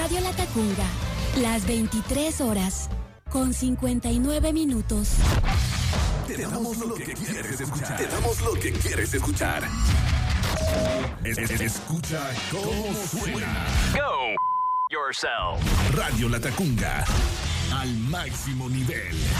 Radio Latacunga, las 23 horas, con 59 minutos. Te damos lo que quieres escuchar. Te damos lo que quieres escuchar. Escucha cómo suena. Go yourself. Radio Latacunga, al máximo nivel.